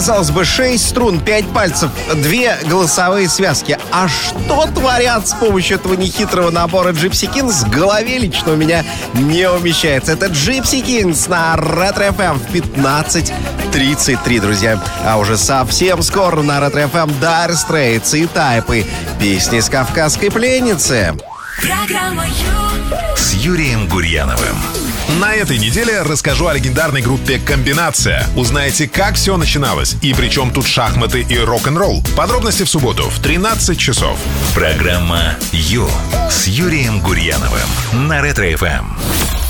Казалось бы, 6 струн, 5 пальцев, 2 голосовые связки. А что творят с помощью этого нехитрого набора Gypsy Kings, в голове лично у меня не умещается. Это Gypsy Kings на Ретро FM в 15:33, друзья. А уже совсем скоро на Ретро FM Dire Straits и Тайпы. Песни с кавказской пленницы. Программа с Юрием Гурьяновым. На этой неделе расскажу о легендарной группе «Комбинация». Узнаете, как все начиналось и при чем тут шахматы и рок-н-ролл. Подробности в субботу в 13 часов. Программа «Ю» с Юрием Гурьяновым на Ретро FM.